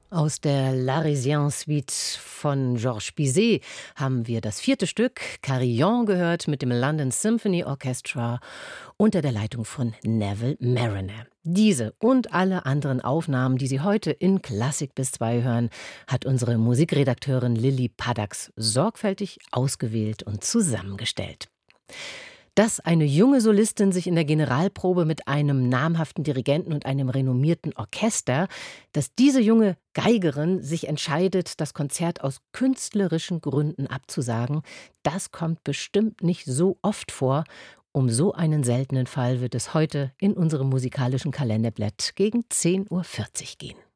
Aus der L'Arlésienne-Suite von Georges Bizet haben wir das vierte Stück Carillon gehört mit dem London Symphony Orchestra unter der Leitung von Neville Marriner. Diese und alle anderen Aufnahmen, die Sie heute in Klassik bis 2 hören, hat unsere Musikredakteurin Lilli Paddax sorgfältig ausgewählt und zusammengestellt. Dass eine junge Solistin sich in der Generalprobe mit einem namhaften Dirigenten und einem renommierten Orchester, dass diese junge Geigerin sich entscheidet, das Konzert aus künstlerischen Gründen abzusagen, das kommt bestimmt nicht so oft vor. Um so einen seltenen Fall wird es heute in unserem musikalischen Kalenderblatt gegen 10:40 Uhr gehen.